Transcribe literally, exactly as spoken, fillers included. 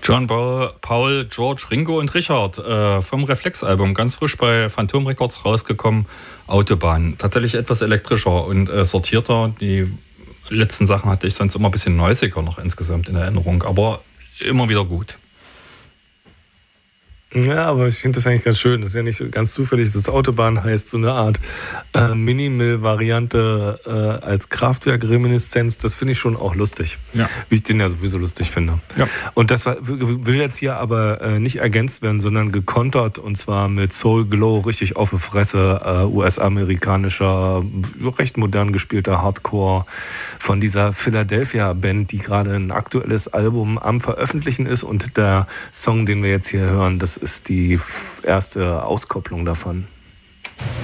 John Paul, Paul, George, Ringo und Richard äh, vom Reflex-Album, ganz frisch bei Phantom Records rausgekommen, Autobahn. Tatsächlich etwas elektrischer und äh, sortierter. Die letzten Sachen hatte ich sonst immer ein bisschen neusiger noch insgesamt in Erinnerung, aber immer wieder gut. Ja, aber ich finde das eigentlich ganz schön. Das ist ja nicht ganz zufällig, dass Autobahn heißt, so eine Art äh, Mini-Mill-Variante äh, als Kraftwerk-Reminiszenz. Das finde ich schon auch lustig. Ja. Wie ich den ja sowieso lustig finde. Ja. Und das war, will jetzt hier aber äh, nicht ergänzt werden, sondern gekontert, und zwar mit Soul Glow, richtig auf die Fresse, äh, U S-amerikanischer, recht modern gespielter Hardcore von dieser Philadelphia-Band, die gerade ein aktuelles Album am Veröffentlichen ist, und der Song, den wir jetzt hier hören, das ist die erste Auskopplung davon.